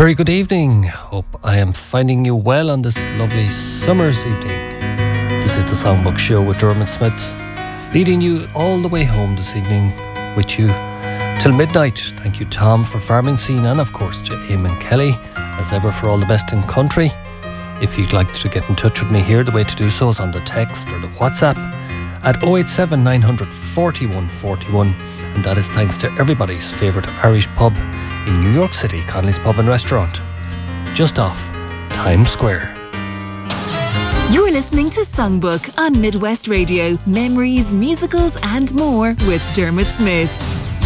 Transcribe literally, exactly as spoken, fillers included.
very good evening. Hope I am finding you well on this lovely summer's evening. This is the Songbook Show with Dermot Smith, leading you all the way home this evening with you till midnight. Thank you, Tom, for Farming Scene, and of course to Eamon Kelly, as ever, for all the best in country. If you'd like to get in touch with me here, the way to do so is on the text or the WhatsApp at oh eight seven nine hundred forty-one forty-one, and that is thanks to everybody's favourite Irish pub in New York City, Connolly's Pub and Restaurant, just off Times Square. You're listening to Songbook on Midwest Radio. Memories, musicals and more with Dermot Smith.